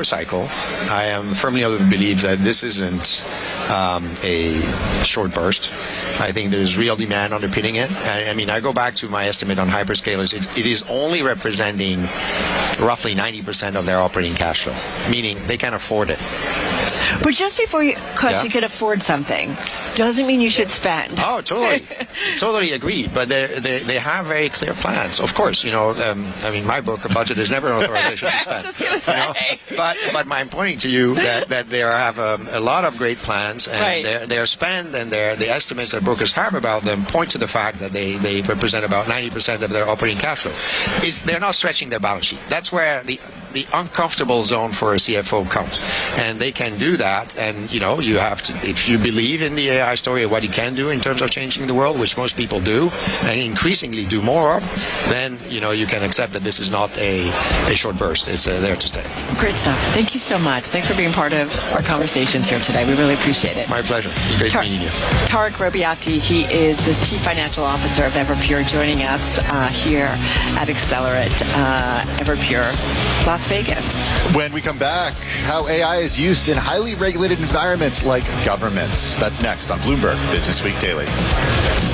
cycle. I am firmly of the belief that this isn't a short burst. I think there's real demand underpinning it. I mean, I go back to my estimate on hyperscalers. It is only representing roughly 90% of their operating cash flow, meaning they can afford it. But just before you can afford something, doesn't mean you should spend. Oh, totally. Totally agreed. But they have very clear plans. Of course, I mean, my book, a budget is never an authorization to spend. I was just going to say. But I'm pointing to you that they have a lot of great plans, and their spend and the estimates that brokers have about them point to the fact that they represent about 90% of their operating cash flow. They're not stretching their balance sheet. That's where the uncomfortable zone for a CFO comes. And they can do that, and you have to, if you believe in the AI story of what it can do in terms of changing the world, which most people do, and increasingly do more of, then you can accept that this is not a short burst. It's there to stay. Great stuff. Thank you so much. Thanks for being part of our conversations here today. We really appreciate it. My pleasure. Great meeting you. Tarek Robbiati, he is the Chief Financial Officer of Everpure, joining us here at Accelerate Everpure, Las Vegas. When we come back, how AI is used in highly regulated environments like governments. That's next on Bloomberg Business Week Daily.